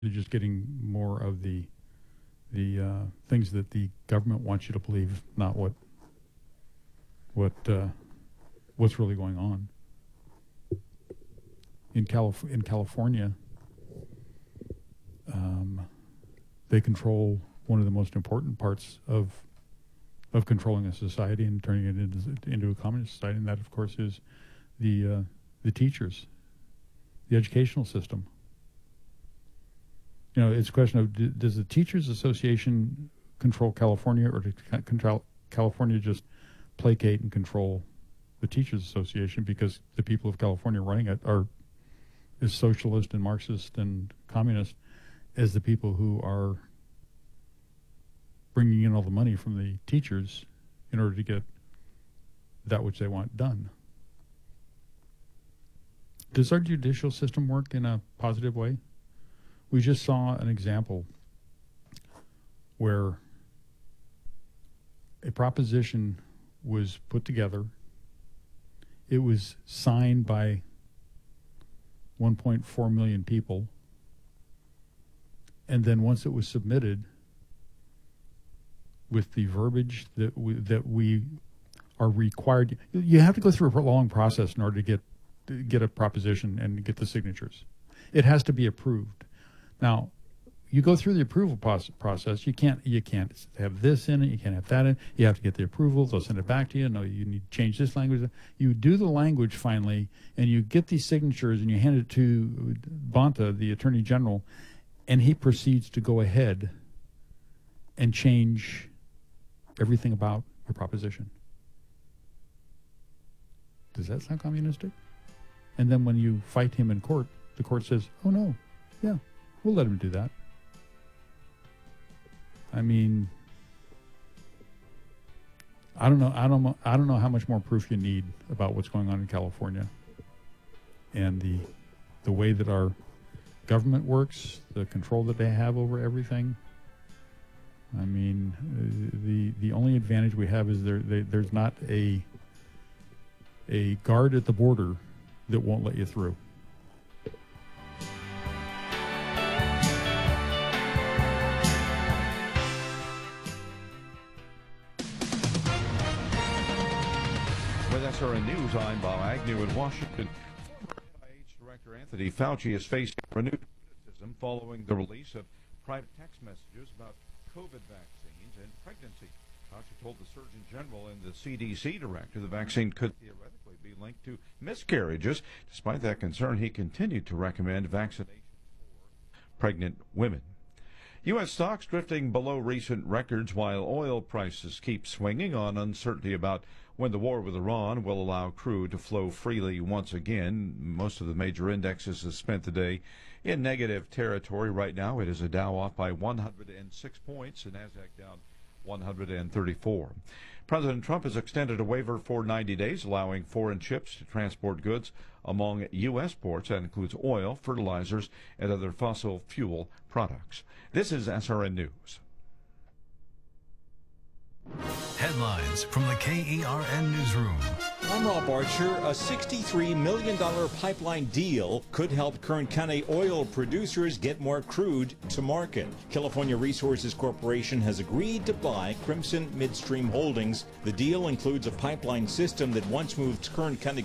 You're just getting more of the things that the government wants you to believe, not what's really going on. In California, they control one of the most important parts of controlling a society and turning it into a communist society, and that, of course, is the teachers, the educational system. You know, it's a question of, does the Teachers Association control California, or does California just placate and control the Teachers Association because the people of California running it are as socialist and Marxist and communist as the people who are bringing in all the money from the teachers in order to get that which they want done? Does our judicial system work in a positive way? We just saw an example where a proposition was put together. It was signed by 1.4 million people. And then once it was submitted with the verbiage that we are required, you have to go through a long process in order to get a proposition and get the signatures. It has to be approved. Now, you go through the approval process. You can't have this in it. You can't have that in it. You have to get the approval. They'll send it back to you. No, you need to change this language. You do the language finally, and you get these signatures, and you hand it to Bonta, the Attorney General, and he proceeds to go ahead and change everything about your proposition. Does that sound communistic? And then when you fight him in court, the court says, "Oh no, yeah, we'll let him do that." I mean, I don't know how much more proof you need about what's going on in California and the way that our government works, the control that they have over everything. I mean, the only advantage we have is there's not a guard at the border that won't let you through. With SRN News, I'm Bob Agnew in Washington. Former NIH Director Anthony Fauci is facing renewed criticism following the release of private text messages about COVID vaccines and pregnancy. Fauci told the Surgeon General and the CDC director the vaccine could theoretically be linked to miscarriages. Despite that concern, he continued to recommend vaccination for pregnant women. U.S. stocks drifting below recent records while oil prices keep swinging on uncertainty about when the war with Iran will allow crude to flow freely once again. Most of the major indexes have spent the day in negative territory. Right now, it is a Dow off by 106 points, and Nasdaq down 134. President Trump has extended a waiver for 90 days, allowing foreign ships to transport goods among U.S. ports. That includes oil, fertilizers, and other fossil fuel products. This is SRN News. Headlines from the KERN Newsroom. I'm Rob Archer. A $63 million pipeline deal could help Kern County oil producers get more crude to market. California Resources Corporation has agreed to buy Crimson Midstream Holdings. The deal includes a pipeline system that once moved Kern County